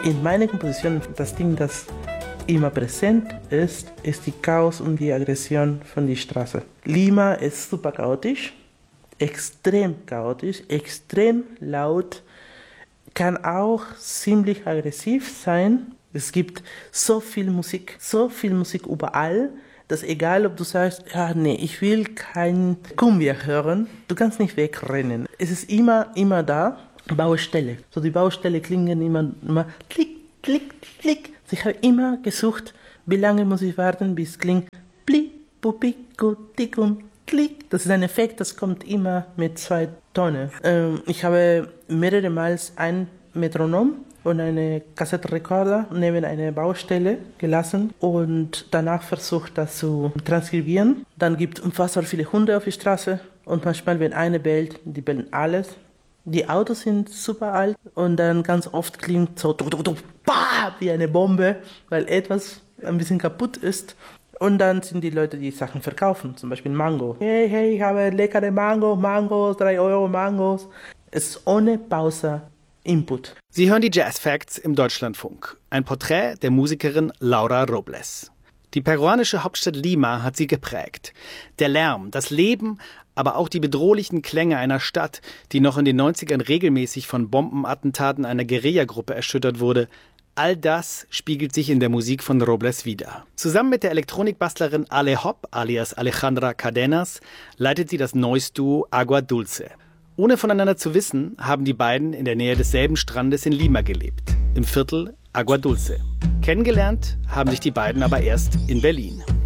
In meiner Komposition, das Ding, das immer präsent ist, ist die Chaos und die Aggression von der Straße. Lima ist super chaotisch, extrem laut, kann auch ziemlich aggressiv sein. Es gibt so viel Musik überall, dass egal, ob du sagst, ja, nee, ich will kein Cumbia hören, du kannst nicht wegrennen. Es ist immer da. Baustelle. So die Baustelle klingen immer klick, klick, klick. Ich habe immer gesucht, wie lange muss ich warten, bis es klingt pli, pupi, tikum, klick. Das ist ein Effekt, das kommt immer mit 2 Tonen. Ich habe mehrere Mal ein Metronom und eine Kassettenrekorder neben einer Baustelle gelassen und danach versucht, das zu transkribieren. Dann gibt es unfassbar viele Hunde auf der Straße und manchmal, wenn eine bellt, die bellen alles. Die Autos sind super alt und dann ganz oft klingt so wie eine Bombe, weil etwas ein bisschen kaputt ist. Und dann sind die Leute, die Sachen verkaufen, zum Beispiel Mango. Hey, ich habe leckere Mangos, 3 Euro Mangos. Es ist ohne Pause Input. Sie hören die Jazz Facts im Deutschlandfunk. Ein Porträt der Musikerin Laura Robles. Die peruanische Hauptstadt Lima hat sie geprägt. Der Lärm, das Leben, aber auch die bedrohlichen Klänge einer Stadt, die noch in den 90ern regelmäßig von Bombenattentaten einer Guerillagruppe erschüttert wurde, all das spiegelt sich in der Musik von Robles wider. Zusammen mit der Elektronikbastlerin Ale Hop, alias Alejandra Cadenas, leitet sie das Noise-Duo Agua Dulce. Ohne voneinander zu wissen, haben die beiden in der Nähe desselben Strandes in Lima gelebt, im Viertel Agua Dulce. Kennengelernt haben sich die beiden aber erst in Berlin.